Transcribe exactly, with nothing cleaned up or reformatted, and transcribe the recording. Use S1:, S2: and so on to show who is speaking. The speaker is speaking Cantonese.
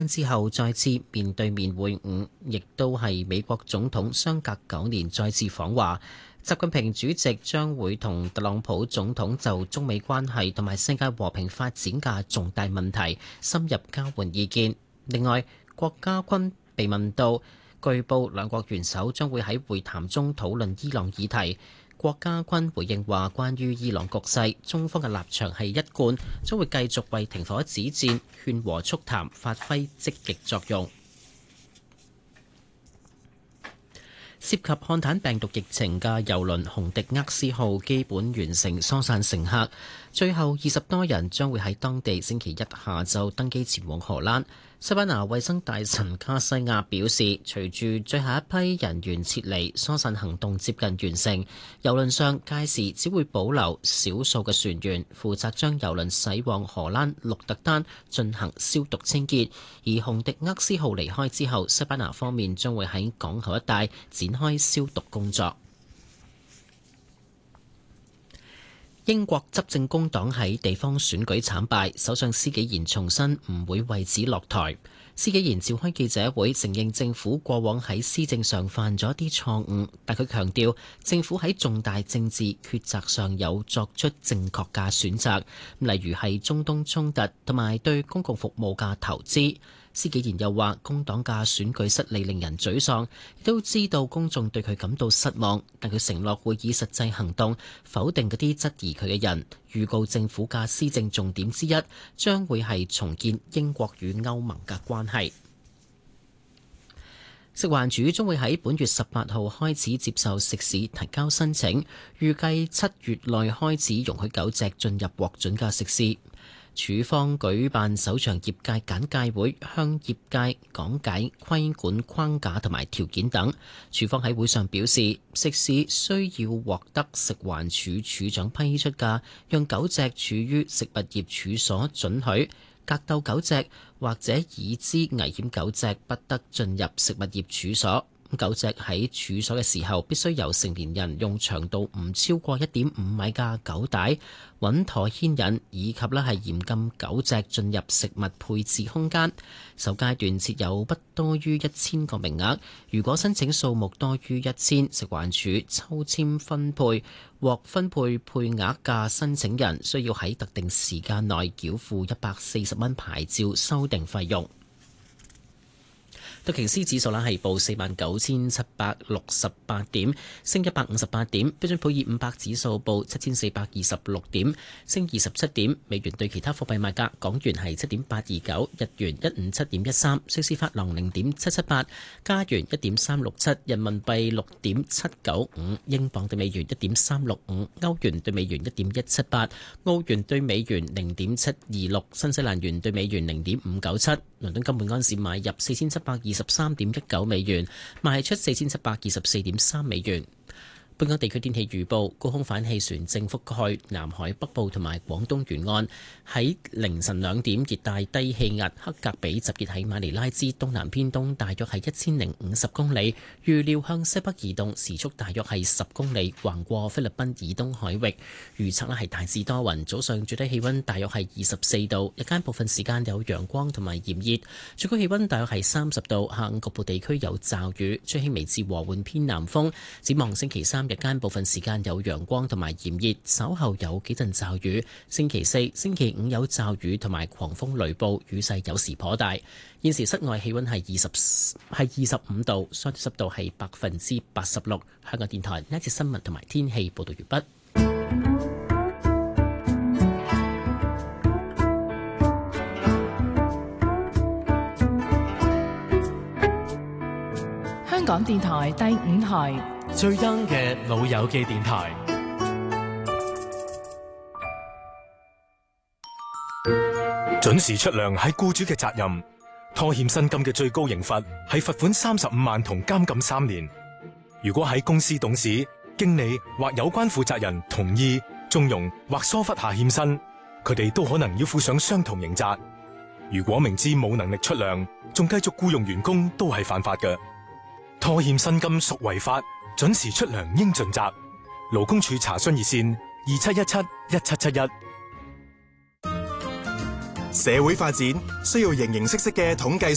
S1: 之後再次面對面會晤，亦都係美國總統相隔九年再次訪華。習近平主席將會同特朗普總統就中美關係同埋世界和平發展嘅重大問題深入交換意見。另外，郭家軍被問到，據報兩國元首將會喺會談中討論伊朗議題。郭家軍回應話，關於伊朗局勢，中方嘅立場係一貫，將會繼續為停火止戰、勸和促談發揮積極作用。涉及漢坦病毒疫情嘅郵輪紅迪厄斯號基本完成疏散乘客，最後二十多人將會喺當地星期一下晝登機前往荷蘭。西班牙衛生大臣卡西亞表示，隨住最後一批人員撤離，疏散行動接近完成。郵輪上屆時只會保留少數嘅船員負責將郵輪駛往荷蘭鹿特丹進行消毒清潔，而紅迪厄斯號離開之後，西班牙方面將會喺港口一帶展開消毒工作。英國執政工黨喺地方選舉慘敗，首相施紀賢重申唔會為此落台。施紀賢召開記者會，承認政府過往喺施政上犯咗一啲錯誤，但佢強調政府喺重大政治抉擇上有作出正確嘅選擇，例如係中東衝突同埋對公共服務嘅投資。施紀賢又話，工黨嘅選舉失利令人沮喪，亦都知道公眾對佢感到失望，但佢承諾會以實際行動否定嗰啲質疑佢嘅人。預告政府嘅施政重點之一將會係重建英國與歐盟嘅關係。食環署將會喺本月十八號開始接受食肆提交申請，預計七月內開始容許狗隻進入獲准嘅食肆。署方舉辦首場業界簡介會，向業界講解規管框架同埋條件等。署方喺會上表示，食肆需要獲得食環署署長批出嘅讓狗隻處於食物業處所准許，格鬥狗隻或者已知危險狗隻不得進入食物業處所。狗隻喺處所嘅時候，必須由成年人用長度唔超過一點五米嘅狗帶穩妥牽引，以及咧係嚴禁狗隻進入食物配置空間。首階段設有不多於一千個名額，如果申請數目多於一千，食環署抽籤分配獲分配配額嘅申請人，需要喺特定時間內繳付一百四十蚊牌照修訂費用。道瓊斯指數啦係報四萬九千七百六十八點，升一百五十八點。標準普爾五百指數報七千四百二十六點，升二十七點。美元對其他貨幣賣價，港元係七點八二九，日元一五七點一三，瑞士法郎零點七七八，加元一點三六七，人民幣六點七九五，英鎊對美元一點三六五，歐元對美元一點一七八，澳元對美元零點七二六，新西蘭元對美元零點五九七。倫敦金每安士買入四千七百二十三點一九美元，賣出四千七百二十四點三美元。本港地區天氣預報，高空反氣旋正覆蓋南海北部同埋廣東沿岸。喺凌晨兩點，熱帶低氣壓克格比集結喺馬尼拉之東南偏東，大約係一千零五十公里，預料向西北移動，時速大約係十公里，橫過菲律賓以東海域。預測咧係大致多雲，早上最低氣溫大約係二十四度，日間部分時間有陽光同埋炎熱，最高氣溫大約係三十度。下午局部地區有驟雨，吹輕微至和緩偏南風。展望星期三，日間部分時間有陽光同埋炎熱，稍後有幾陣驟雨。星期四、星期五有驟雨同埋狂風雷暴，雨勢有時頗大。現時室外氣溫係二十係二十五度，相對濕度係百分之八十六。香港電台呢一節新聞同埋天氣報道完畢。
S2: 香港電台第五台。
S3: 最 young 嘅老友記電台，準時出糧係僱主嘅責任，拖欠薪金嘅最高刑罰係罰款三十五萬同監禁三年。如果喺公司董事、經理或有關負責人同意、縱容或疏忽下欠薪，佢哋都可能要負上相同刑責。如果明知冇能力出糧，仲繼續僱用員工，都係犯法嘅。拖欠薪金屬違法。準時出糧應盡責。勞工處查詢熱線二七一七一七七一。
S4: 社會發展需要形形色色嘅統計